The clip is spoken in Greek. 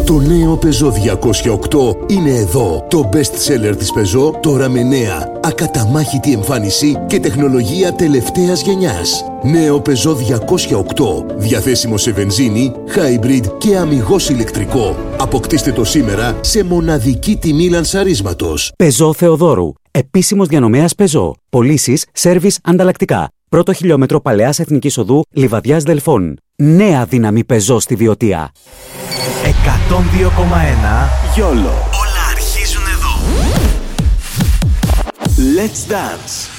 Το νέο Peugeot 208 είναι εδώ. Το best seller της Peugeot, τώρα με νέα, ακαταμάχητη εμφάνιση και τεχνολογία τελευταίας γενιάς. Νέο Peugeot 208, διαθέσιμο σε βενζίνη, hybrid και αμιγώς ηλεκτρικό. Αποκτήστε το σήμερα σε μοναδική τιμή λανσαρίσματος. Peugeot Θεοδόρου. Επίσημος διανομέας Peugeot. Πωλήσεις, σέρβις, ανταλλακτικά. Πρώτο χιλιόμετρο Παλαιάς Εθνικής Οδού, Λιβαδιάς Δελφών. Νέα δύναμη Peugeot στη Βιωτία. 102,1 Γιόλο. Όλα αρχίζουν εδώ. Let's dance.